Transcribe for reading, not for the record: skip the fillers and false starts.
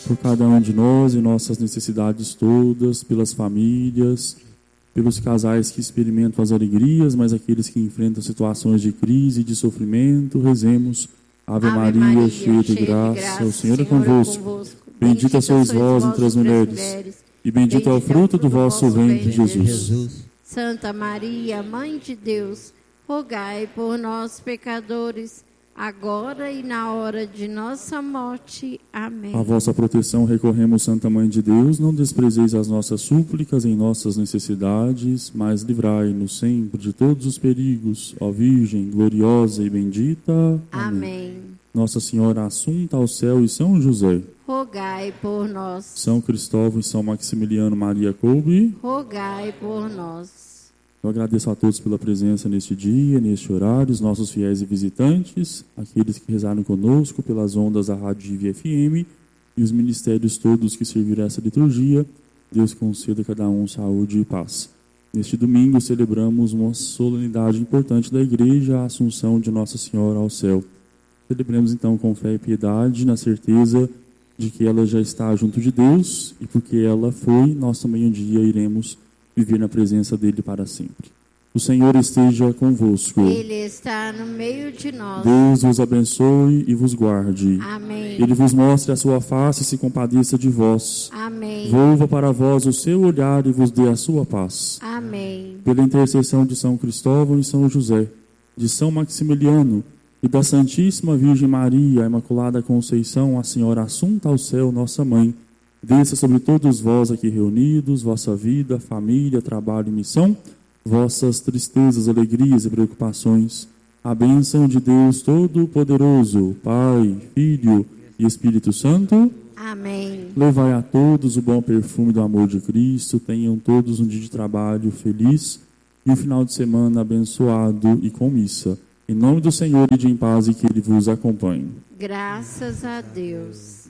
por cada um de nós e nossas necessidades todas, pelas famílias, pelos casais que experimentam as alegrias, mas aqueles que enfrentam situações de crise e de sofrimento. Rezemos. Ave Maria, cheia de graça, o Senhor é convosco. Bendita sois vós entre as mulheres, e bendito é o fruto do vosso ventre, Jesus. Santa Maria, Mãe de Deus, rogai por nós, pecadores, agora e na hora de nossa morte. Amém. A vossa proteção recorremos, Santa Mãe de Deus. Não desprezeis as nossas súplicas em nossas necessidades, mas livrai-nos sempre de todos os perigos, ó Virgem gloriosa e bendita. Amém. Nossa Senhora Assunta ao céu e São José, rogai por nós. São Cristóvão e São Maximiliano Maria Kolbe, rogai por nós. Eu agradeço a todos pela presença neste dia, neste horário, os nossos fiéis e visitantes, aqueles que rezaram conosco pelas ondas da Rádio Divi FM e os ministérios todos que serviram a essa liturgia. Deus conceda a cada um saúde e paz. Neste domingo celebramos uma solenidade importante da Igreja, a Assunção de Nossa Senhora ao céu. Celebremos então com fé e piedade, na certeza de que ela já está junto de Deus e porque ela foi, nós também um dia iremos viver na presença dele para sempre. O Senhor esteja convosco. Ele está no meio de nós. Deus vos abençoe e vos guarde. Amém. Ele vos mostre a sua face e se compadeça de vós. Amém. Volva para vós o seu olhar e vos dê a sua paz. Amém. Pela intercessão de São Cristóvão e São José, de São Maximiliano e da Santíssima Virgem Maria, a Imaculada Conceição, a Senhora Assunta ao céu, nossa Mãe, desça sobre todos vós aqui reunidos, vossa vida, família, trabalho e missão, vossas tristezas, alegrias e preocupações. A bênção de Deus Todo-Poderoso, Pai, Filho e Espírito Santo. Amém. Levai a todos o bom perfume do amor de Cristo. Tenham todos um dia de trabalho feliz e um final de semana abençoado e com missa. Em nome do Senhor, ide em paz e que Ele vos acompanhe. Graças a Deus.